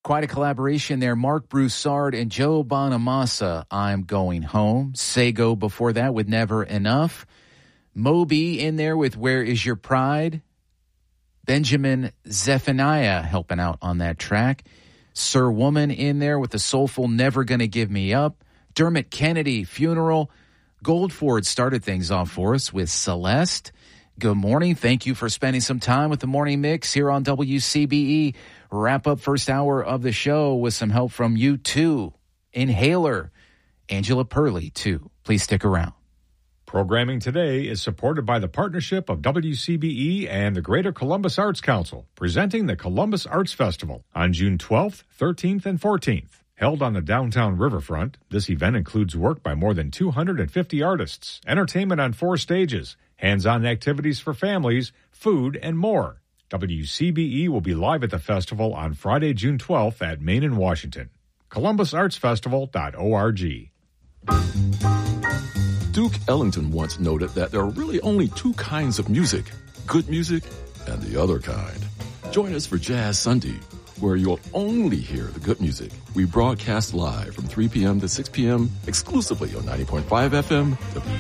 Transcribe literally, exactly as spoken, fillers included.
Quite a collaboration there. Mark Broussard and Joe Bonamassa, I'm Going Home. Sego before that with Never Enough. Moby in there with Where Is Your Pride? Benjamin Zephaniah helping out on that track. Sir Woman in there with the soulful Never Gonna Give Me Up. Dermot Kennedy, Funeral. Goldford started things off for us with Celeste. Good morning. Thank you for spending some time with the Morning Mix here on W C B E. Wrap up first hour of the show with some help from U two, Inhaler, Angela Perley, too. Please stick around. Programming today is supported by the partnership of W C B E and the Greater Columbus Arts Council, presenting the Columbus Arts Festival on June twelfth, thirteenth, and fourteenth. Held on the downtown riverfront, this event includes work by more than two hundred fifty artists, entertainment on four stages, hands-on activities for families, food, and more. W C B E will be live at the festival on Friday, June twelfth at Main and Washington. columbus arts festival dot org. Duke Ellington once noted that there are really only two kinds of music, good music and the other kind. Join us for Jazz Sunday, where you'll only hear the good music. We broadcast live from three p.m. to six p.m. exclusively on ninety point five F M, W